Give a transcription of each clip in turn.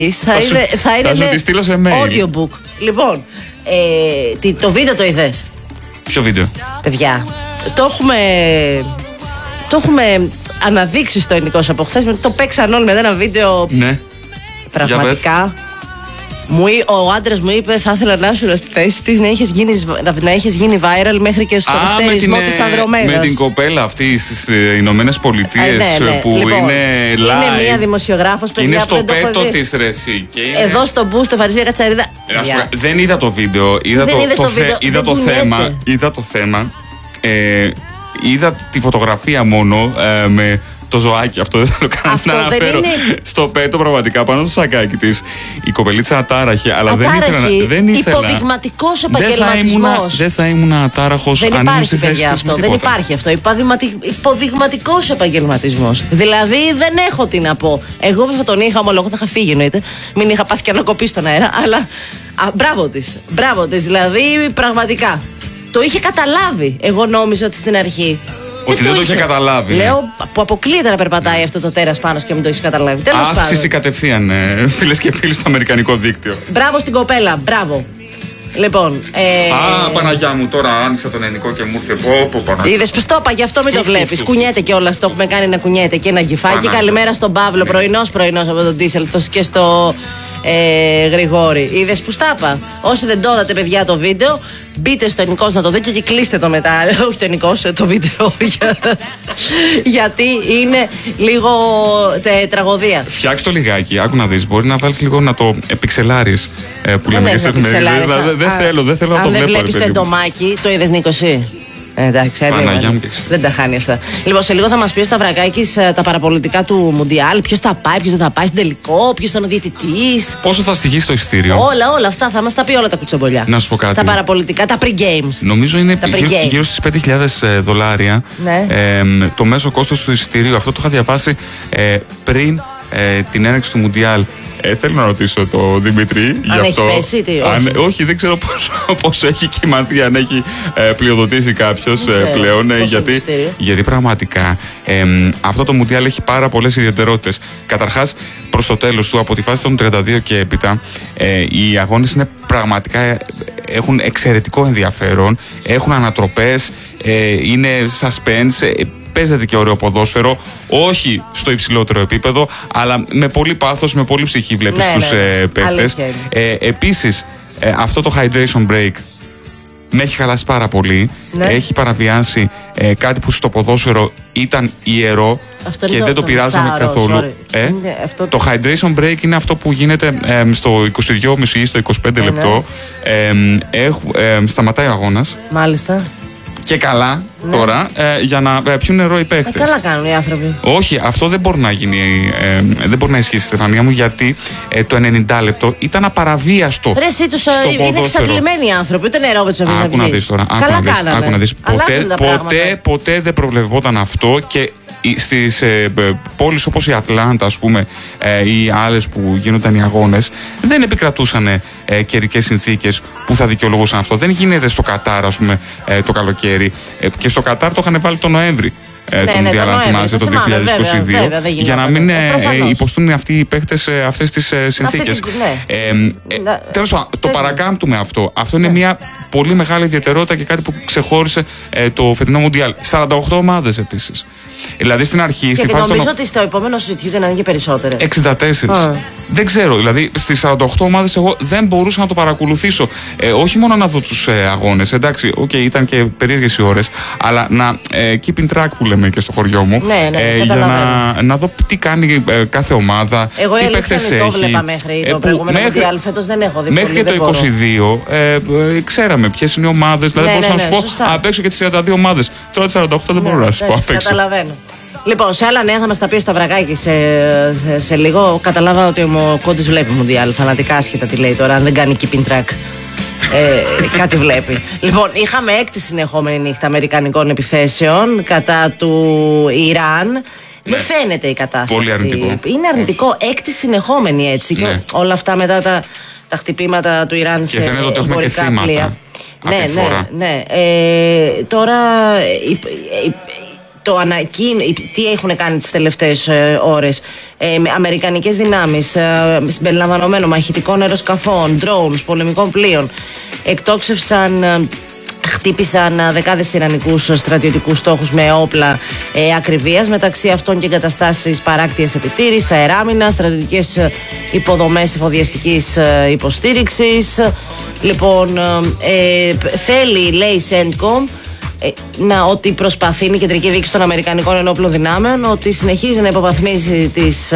Θα σου τη στείλω σε mail. Audiobook. Λοιπόν, το βίντεο το είδες? Ποιο βίντεο? Παιδιά, το έχουμε αναδείξει στο Ελληνικός από χθες. Το παίξαν όλοι με ένα βίντεο. Ναι. Πραγματικά. Ο άντρας μου είπε: θα ήθελα να ήσουν στη θέση της, να έχεις γίνει viral μέχρι και στον αστερισμό της Ανδρομέδας. Με την κοπέλα αυτή στις Ηνωμένες Πολιτείες, ναι. που Λοιπόν, είναι live. Είναι μια δημοσιογράφος, παιδιά, είναι στο πέτο της ρεσί. Εδώ στο μπου, στο Φαρισμία Κατσαρίδα. Δεν είδα το βίντεο. Είδα το θέμα. Είδα τη φωτογραφία μόνο με το ζωάκι. Αυτό δεν θέλω καν να αναφέρω. Στο πέτο, πραγματικά, πάνω στο σακάκι της. Η κοπελίτσα ατάραχε, αλλά δεν ήθελα. Υποδειγματικός επαγγελματισμός. Δεν θα ήμουν ατάραχος αν ήμουν στη θέση της. Δεν υπάρχει αυτό. Υποδειγματικός επαγγελματισμός. Δηλαδή δεν έχω τι να πω. Εγώ βέβαια τον είχα ομολογώ, θα είχα φύγει εννοείται. Μην είχα πάθει και ανακοπή στον αέρα. Αλλά μπράβο της. Δηλαδή πραγματικά. Το είχε καταλάβει. Εγώ νόμιζα ότι στην αρχή. Ότι δεν το είχε καταλάβει. Λέω που αποκλείεται να περπατάει αυτό το τέρας πάνω και μην το έχει καταλάβει. Αύξηση κατευθείαν, φίλες και φίλοι, στο αμερικανικό δίκτυο. Μπράβο στην κοπέλα, μπράβο. Λοιπόν. Παναγιά μου, τώρα άνοιξα τον ελληνικό και μου ήρθε Παναγιά. Είδες πως το είπα, γι' αυτό μην το βλέπεις. Κουνιέται κιόλας, το έχουμε κάνει να κουνιέται και ένα γκυφάκι. Καλημέρα στον Παύλο, πρωινός από τον Ντίσελτος και στο Γρηγόρη. Είδες που τα είπα. Όσοι δεν το είδατε, παιδιά, το βίντεο, μπείτε στο Ελληνικός να το δείτε και κλείστε το μετά. Όχι το Ελληνικός, το βίντεο. Γιατί είναι λίγο τραγωδία. Φτιάξτε το λιγάκι, άκου να δεις. Μπορεί να βάλεις λίγο να το επιξελάρεις που λέμε και σε εφημερίδες. Δεν θέλω να το βλέπω. Αν δεν βλέπεις το εντομάκι, το είδες, Νίκο, εσύ? Εντάξει, δεν τα χάνει αυτά. Λοιπόν, σε λίγο θα μας πει ο Σταυρακάκης τα παραπολιτικά του Μουντιάλ. Ποιος θα πάει, ποιος δεν θα πάει στον τελικό, ποιος θα είναι ο διαιτητής. Πόσο θα στοιχήσει το ειστήριο. Όλα αυτά θα μας τα πει όλα τα κουτσομπολιά. Να σου πω κάτι. Τα παραπολιτικά, τα pre-games. Νομίζω είναι γύρω στις $5.000. Ναι. Το μέσο κόστος του ειστηρίου. Αυτό το είχα διαβάσει πριν την έναρξη του Μουντιάλ. Θέλω να ρωτήσω το Δημήτρη αν έχει πέσει, όχι, δεν ξέρω πόσο έχει κοιμαθεί, αν έχει πλειοδοτήσει κάποιος πλέον. Γιατί πραγματικά αυτό το Μουντιάλ έχει πάρα πολλές ιδιαιτερότητες. Καταρχάς, προς το τέλος του, από τη φάση των 32 και έπειτα, οι αγώνες είναι πραγματικά, έχουν εξαιρετικό ενδιαφέρον, έχουν ανατροπές, είναι suspense. Παίζεται και ωραίο ποδόσφαιρο, όχι στο υψηλότερο επίπεδο, αλλά με πολύ πάθος, με πολύ ψυχή βλέπεις τους παίκτες. Επίσης, αυτό το hydration break με έχει χαλάσει πάρα πολύ. Ναι. Έχει παραβιάσει κάτι που στο ποδόσφαιρο ήταν ιερό και δεν το πειράζαμε καθόλου. Το hydration break είναι αυτό που γίνεται στο 22,5 ή στο 25 λεπτό. Σταματάει ο αγώνας. Μάλιστα. Και καλά τώρα για να πιούν νερό οι παίκτες. Καλά κάνουν οι άνθρωποι. Όχι, αυτό δεν μπορεί να γίνει. Δεν μπορεί να ισχύσει, Στεφανία μου, γιατί το 90 λεπτό ήταν απαραβίαστο. Ρε, εσύ τους είναι εξαντλημένοι οι άνθρωποι. Ούτε νερό δεν τους αφήνουν. Άκου να δεις τώρα. Άκου να δεις. Ποτέ δεν προβλεπόταν αυτό και στις πόλεις όπως η Ατλάντα, ας πούμε, ή άλλες που γίνονταν οι αγώνες, δεν επικρατούσαν καιρικές συνθήκες που θα δικαιολογούσαν αυτό. Δεν γίνεται στο Κατάρ, ας πούμε, το καλοκαίρι. Και στο Κατάρ το είχαν βάλει τον Νοέμβρη. Το Μουντιάλ, αν θυμάσαι, το 2022. Για να μην υποστούν αυτοί οι παίχτες αυτές τις συνθήκες. Τέλος πάντων, το παρακάμπτουμε αυτό. Αυτό είναι μια πολύ μεγάλη ιδιαιτερότητα και κάτι που ξεχώρισε το φετινό Μουντιάλ. 48 ομάδες επίσης. Δηλαδή στην αρχή. Και νομίζω ότι στο επόμενο συζητιούνται να είναι και περισσότερες. 64. Δεν ξέρω. Δηλαδή στις 48 ομάδες εγώ δεν μπορούσα να το παρακολουθήσω. Όχι μόνο να δω τους αγώνες. Εντάξει, ήταν και περίεργες οι ώρες. Αλλά να keep in track που λέμε και στο χωριό μου. Για να δω τι κάνει κάθε ομάδα. Εγώ τι παίκτες έχει. Εγώ το βλέπα μέχρι το προηγούμενο Μουντιάλ. Φέτος δεν έχω δει. Μέχρι το 22 ξέραμε ποιες είναι οι ομάδες. Δηλαδή μπορούσα να σου πω απ' έξω και τις 32 ομάδες. Τώρα τις 48 δεν μπορώ να σου πω απ' έξω. Καταλαβαίνω. Λοιπόν, σε άλλα νέα θα μας τα πει ο Σταυρακάκης σε λίγο. Καταλάβα ότι ο Κόντης βλέπει Μουντιάλ. Φανατικά άσχετα τι λέει τώρα, αν δεν κάνει keeping track. Κάτι βλέπει. Λοιπόν, είχαμε 6η συνεχόμενη νύχτα αμερικανικών επιθέσεων κατά του Ιράν. Δεν φαίνεται η κατάσταση. Πολύ αρνητικό. Είναι αρνητικό. 6η συνεχόμενη έτσι. Και όλα αυτά μετά τα χτυπήματα του Ιράν σε εμπορικά πλοία. Και φαίνεται ότι έχουμε και θύματα. Ναι. Τώρα τι έχουν κάνει τις τελευταίες ώρες. Αμερικανικές δυνάμεις, συμπεριλαμβανομένων μαχητικών αεροσκαφών, drones, πολεμικών πλοίων, χτύπησαν δεκάδες ιρανικούς στρατιωτικούς στόχους με όπλα ακριβίας, μεταξύ αυτών και εγκαταστάσεις παράκτειας επιτήρησης, αεράμινας, στρατιωτικές υποδομές εφοδιαστικής υποστήριξης. Λοιπόν, θέλει, λέει CENTCOM, ότι προσπαθεί η κεντρική διοίκηση των Αμερικανικών ενόπλων δυνάμεων, ότι συνεχίζει να υποβαθμίσει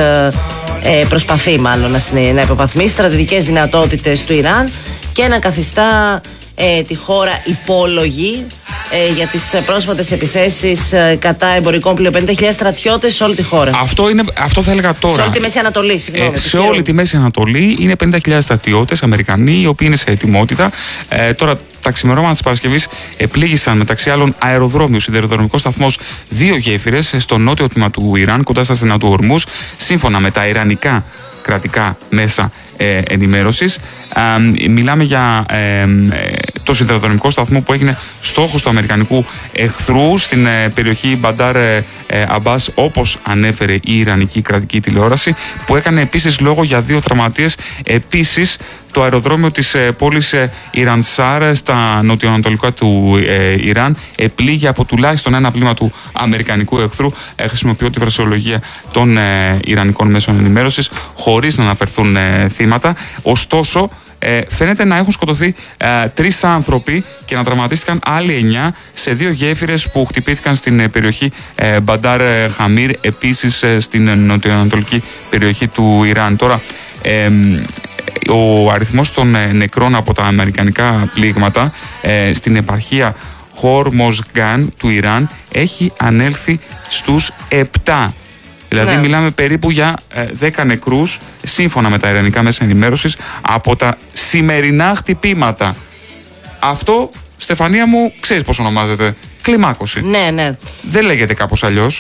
να υποβαθμίσει στρατιωτικές δυνατότητες του Ιράν και να καθιστά τη χώρα υπόλογη για τις πρόσφατες επιθέσεις κατά εμπορικών πλοίων. 50.000 στρατιώτες σε όλη τη χώρα. Αυτό θα έλεγα τώρα. Σε όλη τη Μέση Ανατολή, συγγνώμη. Σε όλη τη Μέση Ανατολή είναι 50.000 στρατιώτες Αμερικανοί, οι οποίοι είναι σε ετοιμότητα. Τώρα, τα ξημερώματα της Παρασκευής επλήγησαν μεταξύ άλλων αεροδρόμιο, σιδηροδρομικός σταθμός, 2 γέφυρες στο νότιο τμήμα του Ιράν, κοντά στα στενά του Ορμούς, σύμφωνα με τα ιρανικά κρατικά μέσα ενημέρωσης. Μιλάμε για το σιδηροδρομικό σταθμό που έγινε στόχος του αμερικανικού εχθρού στην περιοχή Μπαντάρ Αμπάς, όπως ανέφερε η ιρανική κρατική τηλεόραση, που έκανε επίσης λόγο για 2 τραυματίες. Επίσης, το αεροδρόμιο της πόλης Ιρανσάρ στα νοτιοανατολικά του Ιράν επλήγει από τουλάχιστον ένα βλήμα του αμερικανικού εχθρού. Χρησιμοποιώ τη φρασιολογία των ιρανικών μέσων ενημέρωσης, χωρίς να αναφερθούν θύματα. Ωστόσο, φαίνεται να έχουν σκοτωθεί 3 άνθρωποι και να τραυματίστηκαν άλλοι 9 σε 2 γέφυρες που χτυπήθηκαν στην περιοχή Μπαντάρ Χαμίρ, επίσης στην νοτιοανατολική περιοχή του Ιράν. Τώρα, ο αριθμός των νεκρών από τα αμερικανικά πλήγματα στην επαρχία Χορμοζγκάν του Ιράν έχει ανέλθει στους 7. Δηλαδή μιλάμε περίπου για 10 νεκρούς, σύμφωνα με τα ιρανικά μέσα ενημέρωσης, από τα σημερινά χτυπήματα. Αυτό, Στεφανία μου, ξέρεις πώς ονομάζεται? Κλιμάκωση. Ναι. Δεν λέγεται κάπως αλλιώς.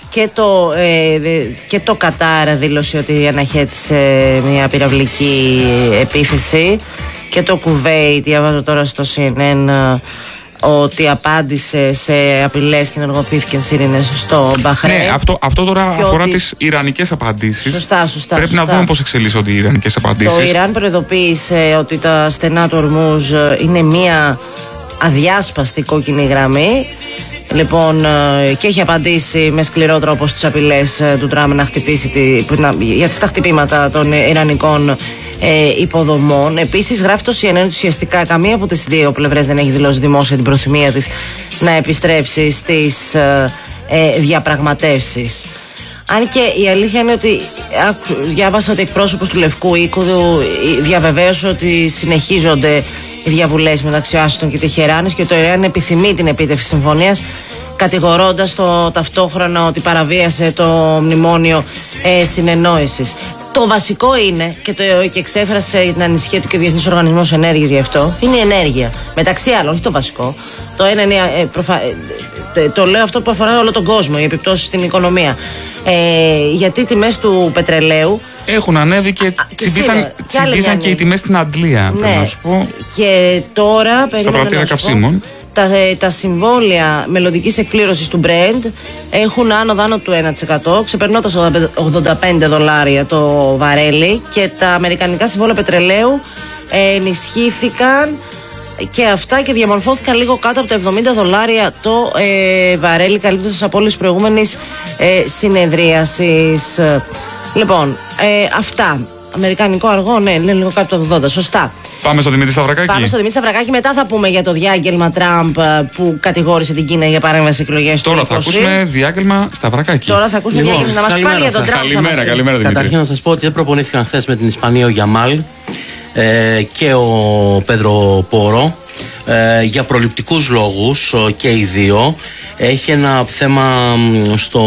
Και το Κατάρ δήλωσε ότι αναχέτησε μια πυραυλική επίθεση. Και το Κουβέιτ, διαβάζω τώρα στο CNN, ότι απάντησε σε απειλές και ενεργοποιήθηκαν σύρινες στο Μπαχρέιν. Ναι, αυτό τώρα αφορά τις ιρανικές απαντήσεις. Σωστά. Πρέπει να δούμε πώς εξελίσσονται οι ιρανικές απαντήσεις. Το Ιράν προειδοποίησε ότι τα στενά του Ορμούζ είναι μια αδιάσπαστη κόκκινη γραμμή. Λοιπόν, και έχει απαντήσει με σκληρό τρόπο στις απειλές του Τραμπ να χτυπήσει για τα χτυπήματα των ιρανικών υποδομών. Επίσης, γράφει το CNN ότι ουσιαστικά καμία από τις 2 πλευρές δεν έχει δηλώσει δημόσια την προθυμία της να επιστρέψει στις διαπραγματεύσεις. Αν και η αλήθεια είναι ότι διάβασα ότι εκπρόσωπος του Λευκού Οίκου διαβεβαίωσε ότι συνεχίζονται οι διαβουλές μεταξύ Ουάσιγκτον και Τεχεράνης και το Ιράν επιθυμεί την επίτευξη συμφωνίας, κατηγορώντας το ταυτόχρονα ότι παραβίασε το μνημόνιο συνεννόησης. Το βασικό είναι, και εξέφρασε την ανησυχία του και ο Διεθνής Οργανισμός Ενέργειας γι' αυτό, είναι η ενέργεια. Μεταξύ άλλων, όχι το βασικό. Το ένα είναι, το λέω αυτό που αφορά όλο τον κόσμο, οι επιπτώσεις στην οικονομία. Γιατί οι τιμές του πετρελαίου έχουν ανέβει και τσιμπήσαν και οι τιμές στην Αντλία. Ναι. Να σου πω. Και τώρα στα πρατήρια καυσίμων. Τα συμβόλαια μελλοντικής εκπλήρωσης του Brent έχουν άνω του 1%, ξεπερνώντας $85 το βαρέλι, και τα αμερικανικά συμβόλαια πετρελαίου ενισχύθηκαν και αυτά και διαμορφώθηκαν λίγο κάτω από τα $70 το βαρέλι, καλύπτοντας από όλες τις προηγούμενες συνεδρίασεις. Λοιπόν, αυτά. Αμερικανικό αργό, ναι, είναι λίγο κάτω από το 80, σωστά. Πάμε στο Δημήτρη Σταυρακάκη. Μετά θα πούμε για το διάγγελμα Τραμπ που κατηγόρησε την Κίνα για παρέμβαση εκλογές του 2020. Τώρα θα ακούσουμε διάγγελμα Σταυρακάκη. Τώρα θα ακούσουμε διάγγελμα να μας πάρει για τον Τραμπ. Καλημέρα, Δημήτρη. Καταρχήν να σας πω ότι δεν προπονήθηκαν χθες με την Ισπανία ο Γιαμάλ και ο Πέδρο Πόρο για προληπτικούς λόγους και οι δύο. Έχει ένα θέμα στο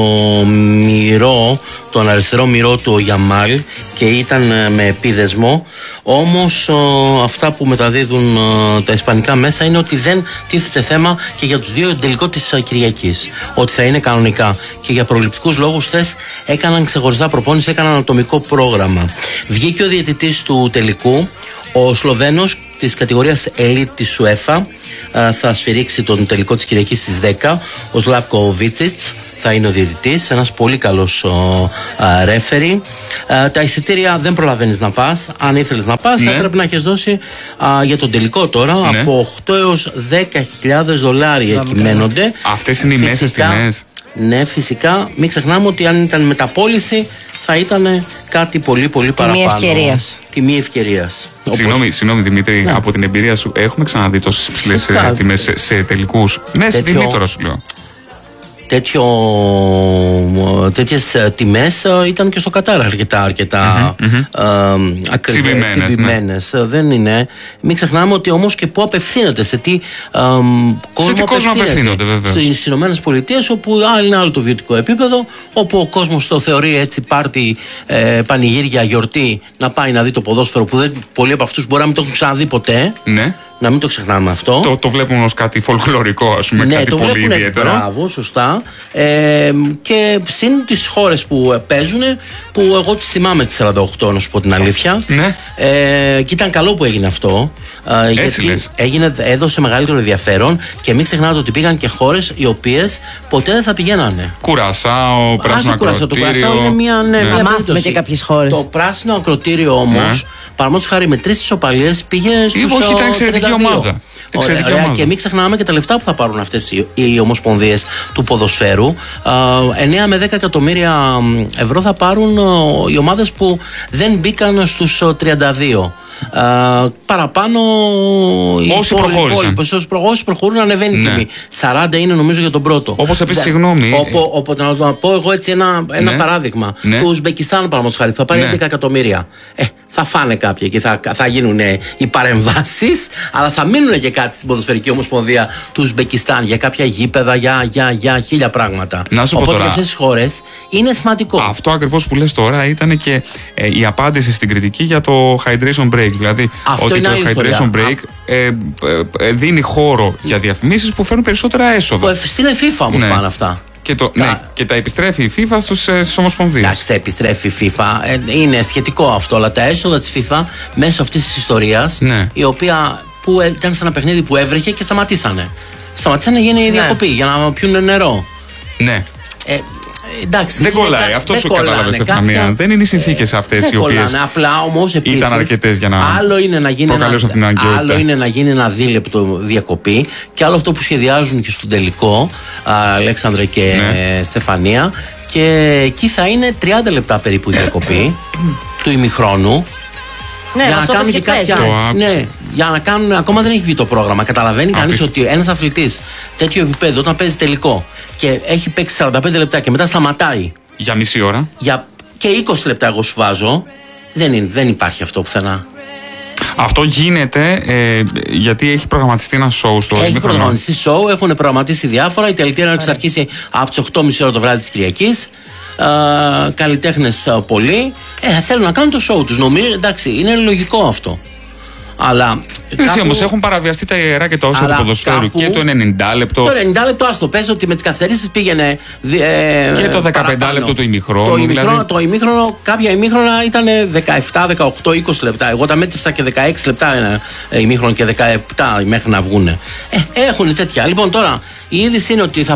μυρό, τον αριστερό μυρό του ο Γιαμάλ, και ήταν με επίδεσμο. Όμως αυτά που μεταδίδουν τα ισπανικά μέσα είναι ότι δεν τίθεται θέμα και για τους δύο τελικό της Κυριακής, ότι θα είναι κανονικά, και για προληπτικούς λόγους χθες έκαναν ξεχωριστά προπόνηση, έκαναν ατομικό πρόγραμμα. Βγήκε ο διαιτητής του τελικού, ο Σλοβαίνος της κατηγορίας Elite της UEFA, θα σφυρίξει τον τελικό της Κυριακής στις 10, ο Σλάβκο Βίτσιτς, θα είναι ο διαιτητής, ένας πολύ καλός ρέφερι. Τα εισιτήρια δεν προλαβαίνεις να πας. Αν ήθελες να πας, θα πρέπει να έχεις δώσει για τον τελικό τώρα από 8 έως 10.000 δολάρια κυμαίνονται. Αυτές είναι οι μέσες τιμές. Ναι, φυσικά. Μην ξεχνάμε ότι αν ήταν μεταπώληση θα ήταν κάτι πολύ πολύ παραπάνω. Τιμή ευκαιρίας. Συγγνώμη Δημήτρη, από την εμπειρία σου, έχουμε ξαναδεί τόσες υψηλές τιμές σε τελικούς? Ναι, σε Δημήτρο σου λέω. Τέτοιες τιμές ήταν και στο Κατάρ αρκετά ακριβές, δεν είναι. Μην ξεχνάμε ότι όμως και πού απευθύνεται, σε τι κόσμο απευθύνεται. Στις Ηνωμένες Πολιτείες, όπου είναι άλλο το βιωτικό επίπεδο, όπου ο κόσμος το θεωρεί έτσι πάρτι, πανηγύρια, γιορτή, να πάει να δει το ποδόσφαιρο, που πολλοί από αυτούς μπορεί να μην το έχουν ξαναδεί ποτέ. Ναι. Να μην το ξεχνάμε αυτό. Το βλέπουν ως κάτι φολκλωρικό, ας πούμε, κάτι πολύ ιδιαίτερο. Μπράβο, σωστά. Και συν τις χώρες που παίζουν, που εγώ τις θυμάμαι τις 48, να σου πω την αλήθεια. Ναι. Και ήταν καλό που έγινε αυτό. Έτσι λες. Έδωσε μεγαλύτερο ενδιαφέρον, και μην ξεχνάτε ότι πήγαν και χώρες οι οποίες ποτέ δεν θα πηγαίνανε. Κουρασάο, πράσινο ακροτήριο. Το Κουρασάο είναι μια μάθουμε και κάποιες χώρες. Το πράσινο ακροτήριο όμως, παραδείγματος χάρη, με 3 ισοπαλίες πήγε στους. Όχι, ήταν εξαιρετική ομάδα. Ωραία, και μην ξεχνάμε και τα λεφτά που θα πάρουν αυτές οι ομοσπονδίες του ποδοσφαίρου. 9 με 10 εκατομμύρια ευρώ θα πάρουν οι ομάδες που δεν μπήκαν στους 32. Παραπάνω όσοι προχώρησαν. Όσοι προχωρούν, ανεβαίνει η τιμή. 40 είναι νομίζω για τον πρώτο. Όπως επίσης, συγγνώμη. Οπότε να το πω εγώ έτσι ένα παράδειγμα. Το Ουσμπεκιστάν, παραδείγματος χάρη, θα πάρει 11 εκατομμύρια. Θα φάνε κάποιοι και θα γίνουν οι παρεμβάσεις, αλλά θα μείνουν και κάτι στην ποδοσφαιρική ομοσπονδία του Ουσμπεκιστάν για κάποια γήπεδα, για χίλια πράγματα. Οπότε για αυτές τις χώρες είναι σημαντικό. Αυτό ακριβώς που λες τώρα ήταν και η απάντηση στην κριτική για το hydration break. Δηλαδή ότι το hydration break δίνει χώρο για διαφημίσεις που φέρνουν περισσότερα έσοδα. Στην FIFA όμως πάνε αυτά. Και τα επιστρέφει η FIFA στις ομοσπονδίες. Εντάξει, τα επιστρέφει η FIFA. Είναι σχετικό αυτό, αλλά τα έσοδα της FIFA μέσω αυτής της ιστορίας, η οποία που ήταν σε ένα παιχνίδι που έβρεχε και σταματήσανε. Σταματήσανε να γίνει η διακοπή για να πιούν νερό. Ναι. Εντάξει, δεν κολλάει. Αυτό σου κατάλαβε, Στεφανία. Δεν είναι οι συνθήκες αυτές οι οποίες απλά όμως ήταν αρκετές για να προκαλέσουν την αγκαιότητα. Άλλο είναι να γίνει ένα δίλεπτο διακοπή, και άλλο αυτό που σχεδιάζουν και στον τελικό, Αλέξανδρε και Στεφανία. Και εκεί θα είναι 30 λεπτά περίπου διακοπή του ημιχρόνου. Ναι, για να κάνουν και κάποια. Για να κάνουν. Ακόμα δεν έχει βγει το πρόγραμμα. Καταλαβαίνει κανείς ότι ένας αθλητής τέτοιο επίπεδο, όταν παίζει τελικό και έχει παίξει 45 λεπτά και μετά σταματάει. Για μισή ώρα. Και 20 λεπτά, εγώ σου βάζω. Δεν υπάρχει αυτό πουθενά. Αυτό γίνεται γιατί έχει προγραμματιστεί ένα σοου στο Έχει προγραμματιστεί σοου, έχουν προγραμματίσει διάφορα. Η τελική έναρξη θα αρχίσει από τις 8.30 το βράδυ της Κυριακής. Καλλιτέχνες πολλοί θέλουν να κάνουν το σοου τους. Νομίζω, εντάξει, είναι λογικό αυτό. Αλλά όμως έχουν παραβιαστεί τα ιερά και τα όρια του ποδοσφαίρου και το 90 λεπτό. Το 90 λεπτό, ας το πες ότι με τις καθυστερήσεις πήγαινε. Και το 15 λεπτό του ημιχρόνου. Το ημίχρονο, κάποια ημίχρονα ήταν 17, 18, 20 λεπτά. Εγώ τα μέτρησα και 16 λεπτά ημίχρονο και 17 μέχρι να βγουν. Έχουν τέτοια. Λοιπόν, τώρα η είδηση είναι ότι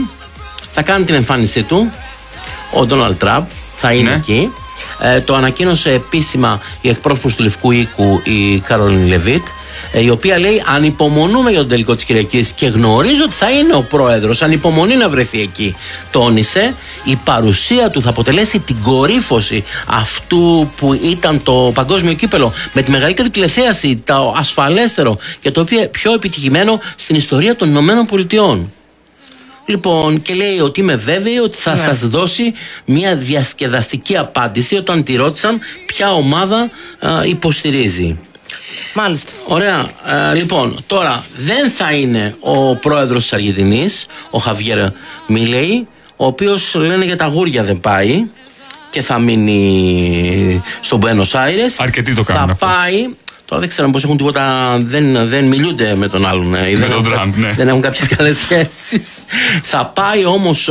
θα κάνει την εμφάνισή του ο Ντόναλντ Τραμπ, θα είναι εκεί. Το ανακοίνωσε επίσημα η εκπρόσωπος του Λευκού Οίκου, η Κάρολιν Λεβίτ, η οποία λέει: ανυπομονούμε για τον τελικό της Κυριακής και γνωρίζω ότι θα είναι ο πρόεδρος. Ανυπομονεί να βρεθεί εκεί. Τόνισε, η παρουσία του θα αποτελέσει την κορύφωση αυτού που ήταν το παγκόσμιο κύπελο, με τη μεγαλύτερη τηλεθέαση, το ασφαλέστερο και το πιο επιτυχημένο στην ιστορία των Ηνωμένων Πολιτειών. Λοιπόν, και λέει ότι είμαι βέβαιη ότι θα σας δώσει μια διασκεδαστική απάντηση όταν τη ρώτησαν ποια ομάδα υποστηρίζει. Μάλιστα. Ωραία. Λοιπόν, τώρα δεν θα είναι ο πρόεδρος της Αργεντινής, ο Χαβιέρ Μιλέι, ο οποίος λένε για τα γούρια δεν πάει και θα μείνει στο Μπουένος Άιρες. Αρκετοί το κάνουν αυτό. Θα πάει. Τώρα δεν ξέρω πως έχουν τίποτα, δεν μιλούνται με τον άλλον. Με τον Τραμπ, ναι. Δεν έχουν κάποιες καλές σχέσεις. Θα πάει όμως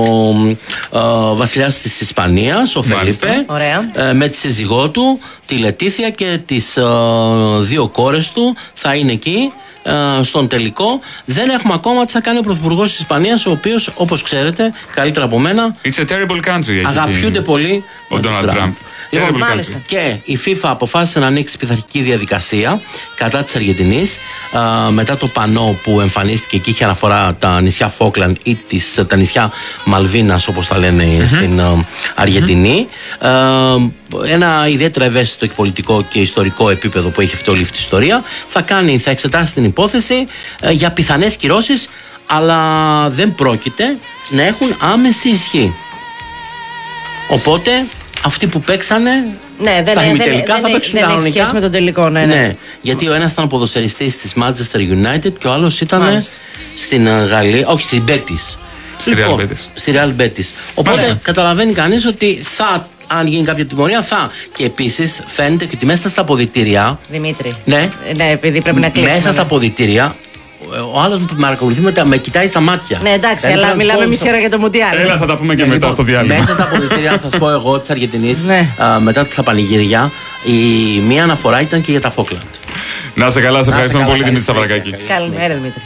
ο βασιλιάς της Ισπανίας, ο Φελίπε, με τη σύζυγό του, τη Λετίθια, και τις 2 κόρες του θα είναι εκεί. στον τελικό. Δεν έχουμε ακόμα τι θα κάνει ο Πρωθυπουργός της Ισπανίας, ο οποίος, όπως ξέρετε, καλύτερα από μένα, It's a terrible country. Αγαπιούνται πολύ ο Donald Trump. Λοιπόν, μάλιστα. Και η FIFA αποφάσισε να ανοίξει πειθαρχική διαδικασία κατά της Αργεντινής μετά το πανό που εμφανίστηκε και είχε αναφορά τα νησιά Φόκλαντ ή τα νησιά Μαλβίνας, όπως τα λένε στην Αργεντινή. Ένα ιδιαίτερα ευαίσθητο και πολιτικό και ιστορικό επίπεδο που έχει αυτή όλη αυτή η ιστορία. Θα εξετάσει την υπόθεση για πιθανές κυρώσεις, αλλά δεν πρόκειται να έχουν άμεση ισχύ. Οπότε αυτοί που παίξανε στα ημιτελικά θα παίξουν κανονικά. Δεν έχει σχέση με τον τελικό, ναι. Γιατί ο ένας ήταν ποδοσφαιριστής της Manchester United και ο άλλος ήταν στην Γαλλία, όχι στην Betis. Στη Real Betis. Οπότε καταλαβαίνει κανείς ότι αν γίνει κάποια τιμωρία και επίσης φαίνεται και ότι μέσα στα αποδυτήρια. Δημήτρη. Ναι, επειδή πρέπει να κλείσουμε. Μέσα στα αποδυτήρια. Ο άλλος με παρακολουθεί με κοιτάει στα μάτια. Ναι, εντάξει, αλλά μιλάμε μισή ώρα για το Μουντιάλ. Έλα, θα τα πούμε και μετά στο διάλειμμα. Μέσα στα αποδυτήρια, να σας πω εγώ, της Αργεντινής, μετά τα πανηγύρια, η μία αναφορά ήταν και για τα Φόκλαντ. Να είσαι καλά, σε ευχαριστούμε πολύ, Δημήτρη Σταυρακάκη. Καλημέρα, Δημήτρη.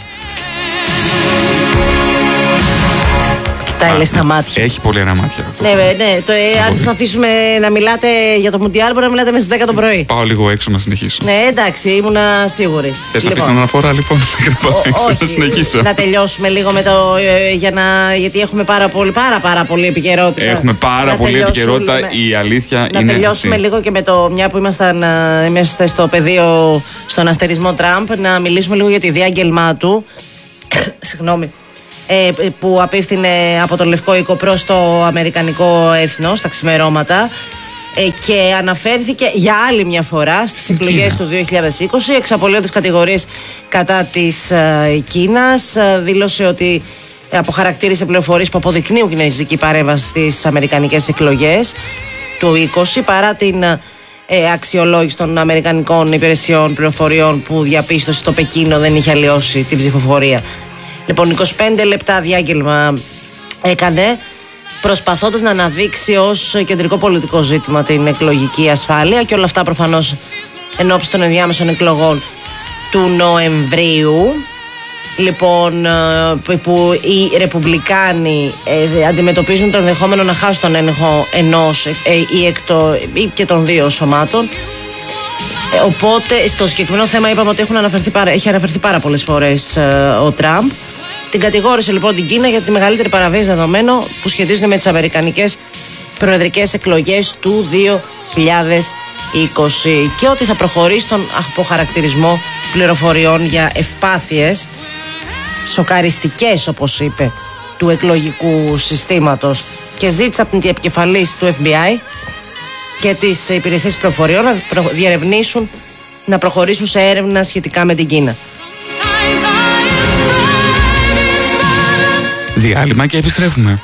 Κοιτάει στα μάτια. Έχει πολύ ένα μάτια αυτό. Ναι, αν σας αφήσουμε να μιλάτε για το Μουντιάλ, μπορεί να μιλάτε μέχρι τις 10 το πρωί. Πάω λίγο έξω να συνεχίσω. Ναι, εντάξει, ήμουνα σίγουρη. Θες να πεις την αναφορά, λοιπόν, να πάω έξω να συνεχίσω. Να τελειώσουμε λίγο με το. Γιατί έχουμε πάρα πολύ επικαιρότητα. Έχουμε πάρα πολύ επικαιρότητα. Η αλήθεια είναι. Να τελειώσουμε λίγο και με το. Μια που είμαστε στο πεδίο, στον αστερισμό Τραμπ, να μιλήσουμε λίγο για το διάγγελμά του. Συγγνώμη. Που απίφθινε από το Λευκό Οίκο προς το Αμερικανικό έθνος στα ξημερώματα και αναφέρθηκε για άλλη μια φορά στις εκλογές του 2020, εξαπολύοντας κατηγορίες κατά της Κίνας. Δήλωσε ότι αποχαρακτήρισε πληροφορίες που αποδεικνύουν κινέζικη παρέμβαση στις αμερικανικές εκλογές του 20, παρά την αξιολόγηση των αμερικανικών υπηρεσιών πληροφοριών που διαπίστωσε στο Πεκίνο δεν είχε αλλοιώσει την ψηφοφορία. Λοιπόν, 25 λεπτά διάγγελμα έκανε, προσπαθώντας να αναδείξει ως κεντρικό πολιτικό ζήτημα την εκλογική ασφάλεια, και όλα αυτά προφανώς ενώπιση των ενδιάμεσων εκλογών του Νοεμβρίου. Λοιπόν, που οι Ρεπουμπλικάνοι αντιμετωπίζουν το ενδεχόμενο να χάσουν τον έλεγχο ενός ή και των δύο σωμάτων. Οπότε στο συγκεκριμένο θέμα είπαμε ότι έχει αναφερθεί πάρα πολλές φορές ο Τραμπ. Την κατηγόρησε λοιπόν την Κίνα για τη μεγαλύτερη παραβίαση δεδομένων που σχετίζονται με τις αμερικανικές προεδρικές εκλογές του 2020 και ότι θα προχωρήσει στον αποχαρακτηρισμό πληροφοριών για ευπάθειες σοκαριστικές, όπως είπε, του εκλογικού συστήματος, και ζήτησε από την επικεφαλής του FBI και τις υπηρεσίες πληροφοριών να διερευνήσουν, να προχωρήσουν σε έρευνα σχετικά με την Κίνα. Διάλειμμα και επιστρέφουμε.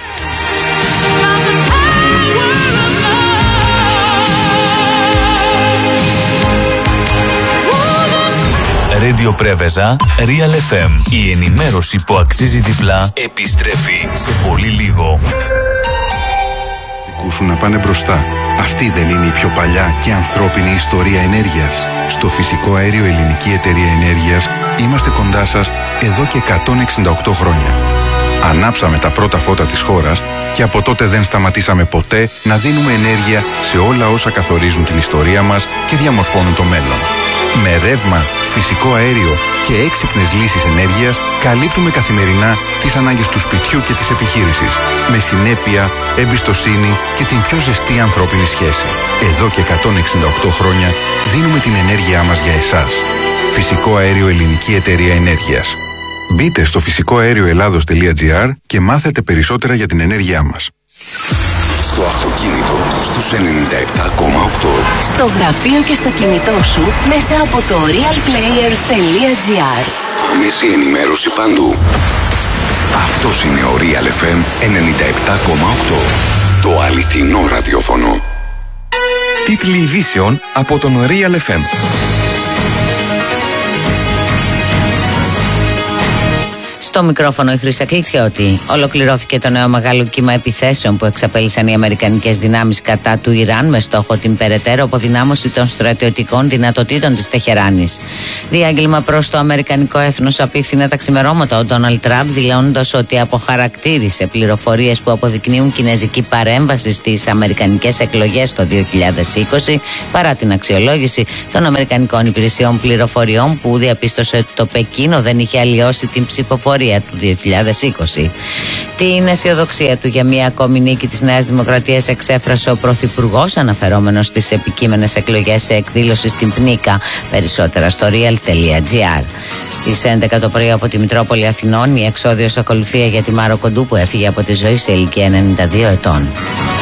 Radio Πρέβεζα, Real FM. Η ενημέρωση που αξίζει διπλά επιστρέφει σε πολύ λίγο. Σου να πάνε μπροστά. Αυτή δεν είναι η πιο παλιά και ανθρώπινη ιστορία ενέργειας? Στο φυσικό αέριο Ελληνική Εταιρεία Ενέργειας είμαστε κοντά σας εδώ και 168 χρόνια. Ανάψαμε τα πρώτα φώτα της χώρας και από τότε δεν σταματήσαμε ποτέ να δίνουμε ενέργεια σε όλα όσα καθορίζουν την ιστορία μας και διαμορφώνουν το μέλλον. Με ρεύμα, φυσικό αέριο και έξυπνες λύσεις ενέργειας καλύπτουμε καθημερινά τις ανάγκες του σπιτιού και της επιχείρησης, με συνέπεια, εμπιστοσύνη και την πιο ζεστή ανθρώπινη σχέση. Εδώ και 168 χρόνια δίνουμε την ενέργειά μας για εσάς. Φυσικό αέριο Ελληνική Εταιρεία Ενέργειας. Μπείτε στο φυσικοαέρioελλάδος.gr και μάθετε περισσότερα για την ενέργειά μας. Στο αυτοκίνητο, στους 97,8. Στο γραφείο και στο κινητό σου, μέσα από το realplayer.gr. Άμεση ενημέρωση παντού. Αυτός είναι ο Real FM 97,8. Το αληθινό ραδιόφωνο. Τίτλοι ειδήσεων από τον Real FM. Στο μικρόφωνο η Χρύσα Κλητσιώτη. Ολοκληρώθηκε το νέο μεγάλο κύμα επιθέσεων που εξαπέλυσαν οι αμερικανικές δυνάμεις κατά του Ιράν με στόχο την περαιτέρω αποδυνάμωση των στρατιωτικών δυνατοτήτων της Τεχεράνης. Διάγγελμα προς το αμερικανικό έθνος απίφθινε τα ξημερώματα ο Ντόναλντ Τραμπ, δηλώνοντας ότι αποχαρακτήρισε πληροφορίες που αποδεικνύουν κινέζικη παρέμβαση στις αμερικανικές εκλογές το 2020 παρά την αξιολόγηση των αμερικανικών υπηρεσιών πληροφοριών που διαπίστωσε ότι το Πεκίνο δεν είχε αλλοιώσει την ψηφοφορία του 2020. Την αισιοδοξία του για μια ακόμη νίκη της Νέας Δημοκρατίας εξέφρασε ο Πρωθυπουργός, αναφερόμενος στις επικείμενες εκλογές σε εκδήλωση στην Πνίκα. Περισσότερα στο real.gr. Στις 11 το πρωί από τη Μητρόπολη Αθηνών η εξώδιος ακολουθία για τη Μάρο Κοντού που έφυγε από τη ζωή σε ηλικία 92 ετών.